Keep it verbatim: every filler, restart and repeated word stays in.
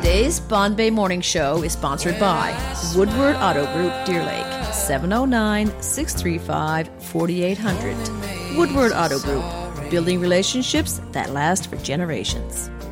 Today's Bond Bay Morning Show is sponsored by Woodward Auto Group, Deer Lake, seven oh nine, six three five, four eight zero zero. Woodward Auto Group, building relationships that last for generations.